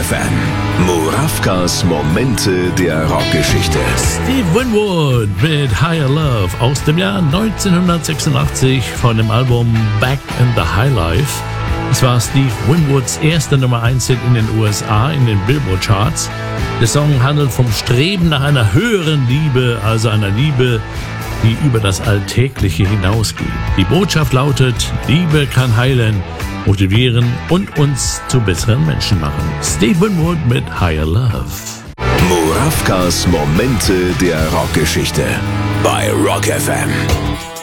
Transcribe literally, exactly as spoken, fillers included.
F M. Murawkas Momente der Rockgeschichte. Steve Winwood mit Higher Love aus dem Jahr neunzehnhundertsechsundachtzig von dem Album Back in the High Life. Es war Steve Winwoods erster Nummer eins Hit in den U S A in den Billboard Charts. Der Song handelt vom Streben nach einer höheren Liebe, also einer Liebe, die über das Alltägliche hinausgeht. Die Botschaft lautet: Liebe kann heilen, motivieren und uns zu besseren Menschen machen. Steve Winwood mit Higher Love. Murawkas Momente der Rockgeschichte bei Rock F M.